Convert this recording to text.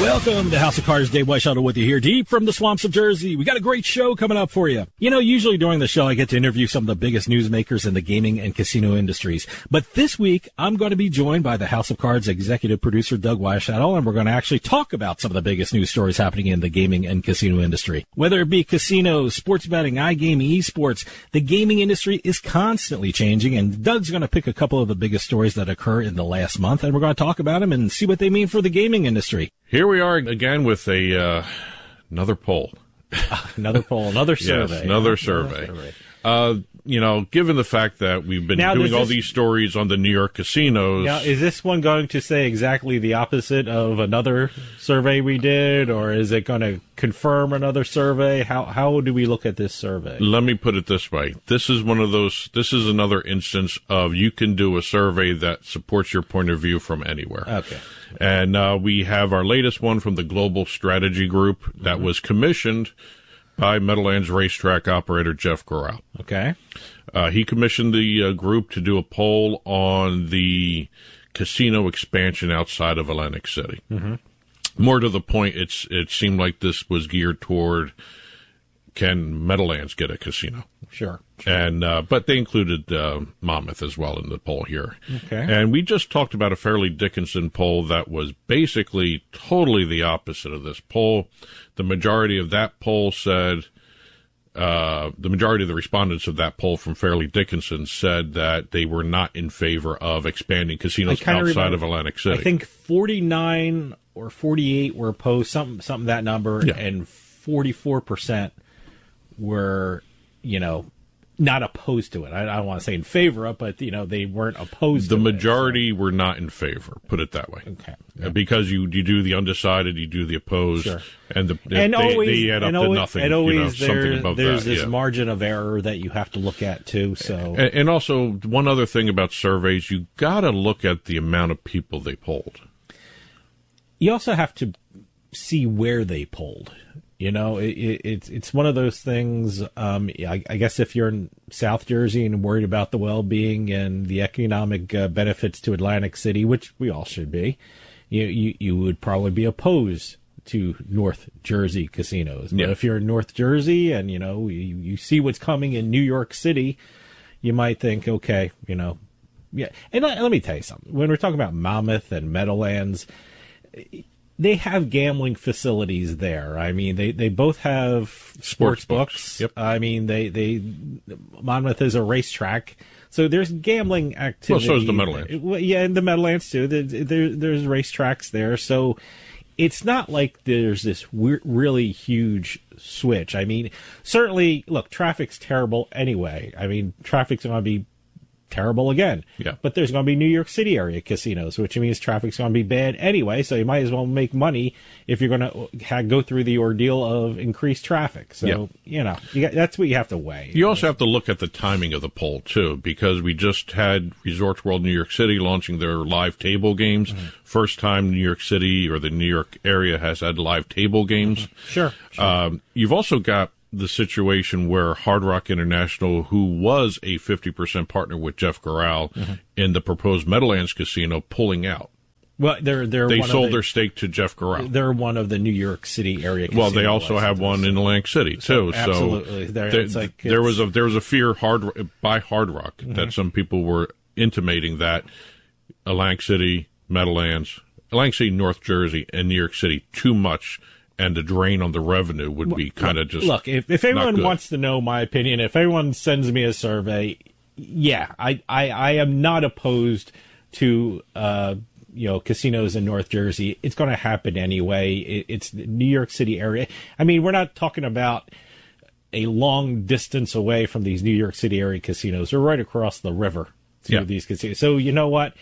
Welcome to House of Cards. Dave Weishaupt with you here, deep from the swamps of Jersey. We got a great show coming up for you. You know, usually during the show, I get to interview some of the biggest newsmakers in the gaming and casino industries. But this week, I'm going to be joined by the House of Cards executive producer, Doug Weishaupt, and we're going to actually talk about some of the biggest news stories happening in the gaming and casino industry. Whether it be casinos, sports betting, iGaming, esports, the gaming industry is constantly changing, and Doug's going to pick a couple of the biggest stories that occur in the last month, and we're going to talk about them and see what they mean for the gaming industry. Here we are again with another poll. Another poll, another survey. Yes, another survey. You know, given the fact that we've been doing all these stories on the New York casinos. Now, is this one going to say exactly the opposite of another survey we did, or is it going to confirm another survey? How do we look at this survey? Let me put it this way. This is another instance of you can do a survey that supports your point of view from anywhere. Okay. And we have our latest one from the Global Strategy Group that was commissioned by Meadowlands racetrack operator Jeff Gural. Okay. He commissioned the group to do a poll on the casino expansion outside of Atlantic City. Mm-hmm. More to the point, it seemed like this was geared toward, can Meadowlands get a casino? Sure. And but they included Monmouth as well in the poll here. Okay. And we just talked about a Fairleigh Dickinson poll that was basically totally the opposite of this poll. The majority of that poll said, the majority of the respondents of that poll from Fairleigh Dickinson said that they were not in favor of expanding casinos outside of Atlantic City. I think 49 or 48 were opposed, something that number, yeah. And 44% were, not opposed to it. I don't want to say in favor of, but, they weren't opposed to it. The majority were not in favor, put it that way. Okay. Because you do the undecided, you do the opposed, sure. And they add up to nothing. And always something above there's that, this margin of error that you have to look at, too. So, and also, one other thing about surveys, you got to look at the amount of people they polled. You also have to see where they polled. It's one of those things. I guess if you're in South Jersey and worried about the well-being and the economic benefits to Atlantic City, which we all should be, you would probably be opposed to North Jersey casinos. But if you're in North Jersey and you see what's coming in New York City, you might think, okay, yeah. And let me tell you something. When we're talking about Monmouth and Meadowlands, they have gambling facilities there. I mean, they both have sports books. Yep. I mean, Monmouth is a racetrack, so there's gambling activity. Well, so is the Meadowlands. Well, yeah, and the Meadowlands too. There's racetracks there, so it's not like there's this really huge switch. I mean, certainly, look, traffic's terrible anyway. I mean, traffic's going to be terrible again. Yeah. But there's going to be New York City area casinos, which means traffic's going to be bad anyway, so you might as well make money if you're going to go through the ordeal of increased traffic. So, that's what you have to weigh. You also have to look at the timing of the poll, too, because we just had Resorts World New York City launching their live table games. Mm-hmm. First time New York City or the New York area has had live table games. Mm-hmm. Sure. You've also got the situation where Hard Rock International, who was a 50% partner with Jeff Gural mm-hmm. in the proposed Meadowlands casino, pulling out. Well, they sold their stake to Jeff Gural. They're one of the New York City area casinos. Well, they also have one in Atlantic City too. Absolutely, there was a fear by Hard Rock mm-hmm. that some people were intimating that Atlantic City, Meadowlands, Atlantic City, North Jersey, and New York City too much. And the drain on the revenue would be kind of just look. If anyone wants to know my opinion, if everyone sends me a survey, yeah, I am not opposed to casinos in North Jersey. It's going to happen anyway. It's the New York City area. I mean, we're not talking about a long distance away from these New York City area casinos. They're right across the river to these casinos. So you know what?